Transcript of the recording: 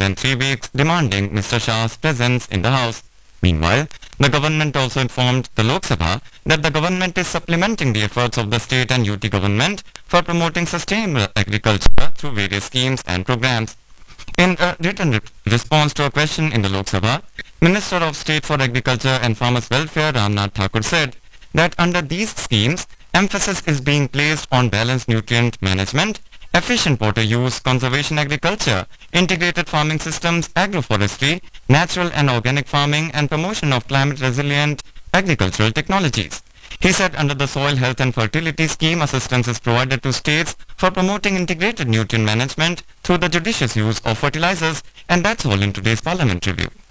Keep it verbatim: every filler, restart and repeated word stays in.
than three weeks, demanding Mister Shah's presence in the House. Meanwhile, the government also informed the Lok Sabha that the government is supplementing the efforts of the state and U T government for promoting sustainable agriculture through various schemes and programs. In a written re- response to a question in the Lok Sabha, Minister of State for Agriculture and Farmers Welfare Ramnath Thakur said that under these schemes, emphasis is being placed on balanced nutrient management, efficient water use, conservation agriculture, integrated farming systems, agroforestry, natural and organic farming, and promotion of climate-resilient agricultural technologies. He said under the Soil Health and Fertility Scheme, assistance is provided to states for promoting integrated nutrient management through the judicious use of fertilizers, and that's all in today's Parliament Review.